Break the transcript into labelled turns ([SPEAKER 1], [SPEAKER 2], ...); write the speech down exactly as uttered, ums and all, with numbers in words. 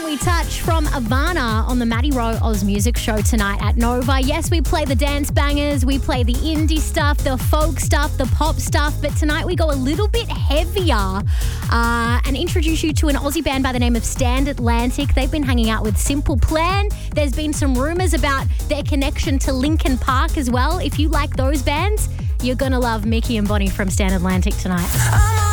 [SPEAKER 1] We Touch from Ivana on the Maddie Rowe Oz Music Show tonight at Nova. Yes, we play the dance bangers, we play the indie stuff, the folk stuff, the pop stuff, but tonight we go a little bit heavier uh, and introduce you to an Aussie band by the name of Stand Atlantic. They've been hanging out with Simple Plan. There's been some rumours about their connection to Linkin Park as well. If you like those bands, you're going to love Mickey and Bonnie from Stand Atlantic tonight.